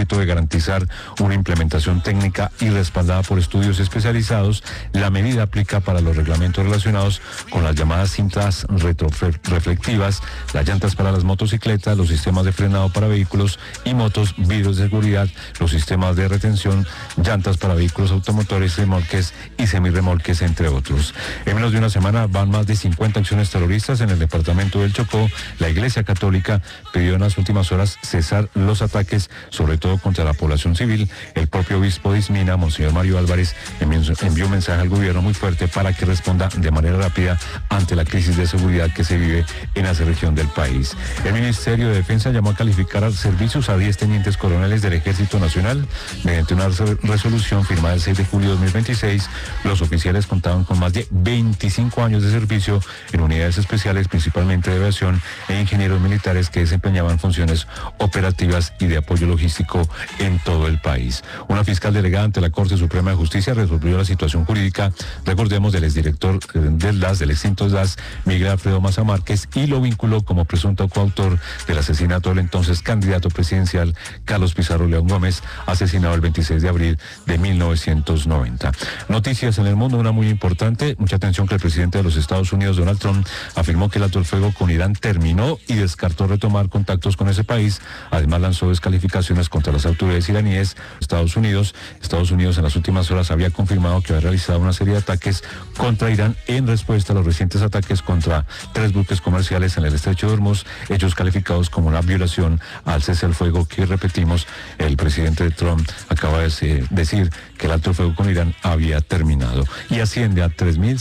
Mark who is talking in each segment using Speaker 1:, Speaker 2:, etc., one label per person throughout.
Speaker 1: propósito de garantizar una implementación técnica y respaldada por estudios especializados, la medida aplica para los reglamentos relacionados con las llamadas cintas retroreflectivas, las llantas para las motocicletas, los sistemas de frenado para vehículos y motos, vidrios de seguridad, los sistemas de retención, llantas para vehículos automotores, remolques y semirremolques, entre otros. En menos de una semana van más de 50 acciones terroristas en el departamento del Chocó. La Iglesia Católica pidió en las últimas horas cesar los ataques, sobre todo contra la población civil. El propio obispo de Ismina, Monseñor Mario Álvarez, envió un mensaje al gobierno muy fuerte para que responda de manera rápida ante la crisis de seguridad que se vive en esa región del país. El Ministerio de Defensa llamó a calificar al servicios a 10 tenientes coroneles del Ejército Nacional. Mediante una resolución firmada el 6 de julio de 2026, los oficiales contaban con más de 25 años de servicio en unidades especiales, principalmente de aviación, e ingenieros militares que desempeñaban funciones operativas y de apoyo logístico en todo el país. Una fiscal delegada ante la Corte Suprema de Justicia resolvió la situación jurídica, recordemos, del exdirector del DAS, del extinto DAS, Miguel Alfredo Maza Márquez, y lo vinculó como presunto coautor del asesinato del entonces candidato presidencial Carlos Pizarro León Gómez, asesinado el 26 de abril de 1990. Noticias en el mundo, una muy importante, mucha atención, que el presidente de los Estados Unidos, Donald Trump, afirmó que el alto el fuego con Irán terminó y descartó retomar contactos con ese país. Además, lanzó descalificaciones contra las autoridades iraníes. Estados Unidos en las últimas horas había confirmado que había realizado una serie de ataques contra Irán en respuesta a los recientes ataques contra 3 buques comerciales en el estrecho de Hormuz, hechos calificados como una violación al cese al fuego que, repetimos, el presidente Trump acaba de decir que el alto el fuego con Irán había terminado. Y asciende a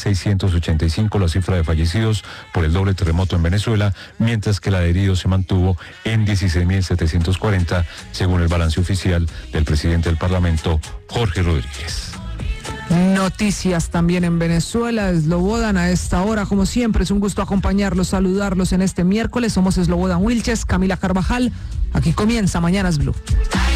Speaker 1: 3.685 la cifra de fallecidos por el doble terremoto en Venezuela, mientras que la de heridos se mantuvo en 16.740, según el balance oficial del presidente del Parlamento, Jorge Rodríguez.
Speaker 2: Noticias también en Venezuela. Slobodan a esta hora, como siempre, es un gusto acompañarlos, saludarlos en este miércoles. Somos Slobodan Wilches, Camila Carvajal. Aquí comienza Mañanas Blue.